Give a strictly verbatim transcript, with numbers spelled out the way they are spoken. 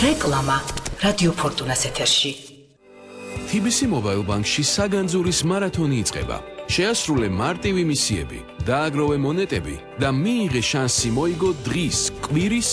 რეკლამა რადიო ფორტუნას ეთერში. თი ბი სი Mobile Bank-ში საგანძურის მარათონი იწყება. შეასრულე მარტივი მისიები, დააგროვე მონეტები და მიიღე შანსი მოიგო დღის, კვირის